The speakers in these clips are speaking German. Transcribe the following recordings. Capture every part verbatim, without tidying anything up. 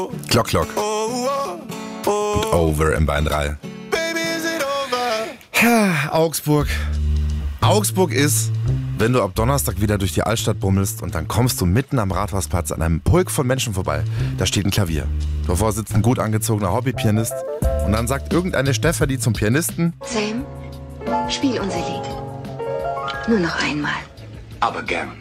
Glock, Glock. Und Over im Bayern drei. Augsburg. Augsburg ist, wenn du ab Donnerstag wieder durch die Altstadt bummelst und dann kommst du mitten am Rathausplatz an einem Pulk von Menschen vorbei. Da steht ein Klavier. Davor sitzt ein gut angezogener Hobbypianist. Und dann sagt irgendeine Stefanie zum Pianisten: Sam, spiel unser Lied. Nur noch einmal. Aber gern.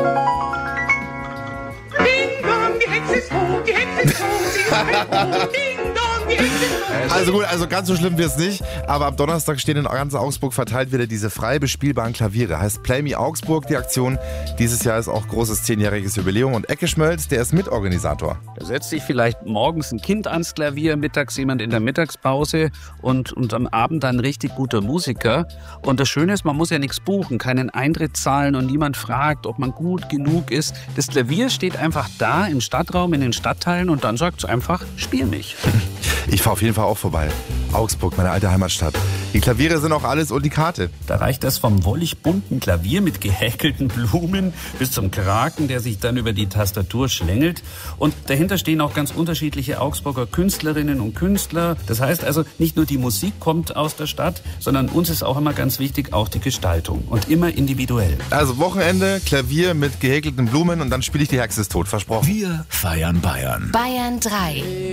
Ding dong, die Hexe ist tot, die Hexe ist tot, sie ist tot. Ding dong, die Hexe ist tot. Also gut, also ganz so schlimm wird es nicht, aber ab Donnerstag stehen in ganz Augsburg verteilt wieder diese frei bespielbaren Klaviere. Heißt Play Me Augsburg, die Aktion. Dieses Jahr ist auch großes zehnjähriges Jubiläum und Ecke Schmölz, der ist Mitorganisator. Da setzt sich vielleicht morgens ein Kind ans Klavier, mittags jemand in der Mittagspause und, und am Abend dann ein richtig guter Musiker. Und das Schöne ist, man muss ja nichts buchen, keinen Eintritt zahlen und niemand fragt, ob man gut genug ist. Das Klavier steht einfach da im Stadtraum, in den Stadtteilen und dann sagt es einfach, spiel mich. Ich fahre auf jeden Fall auch vorbei. Augsburg, meine alte Heimatstadt. Die Klaviere sind auch alles und die Karte. Da reicht das vom wollig bunten Klavier mit gehäkelten Blumen bis zum Kraken, der sich dann über die Tastatur schlängelt. Und dahinter stehen auch ganz unterschiedliche Augsburger Künstlerinnen und Künstler. Das heißt also, nicht nur die Musik kommt aus der Stadt, sondern uns ist auch immer ganz wichtig, auch die Gestaltung. Und immer individuell. Also Wochenende, Klavier mit gehäkelten Blumen und dann spiele ich die Hexe ist tot, versprochen. Wir feiern Bayern. Bayern drei.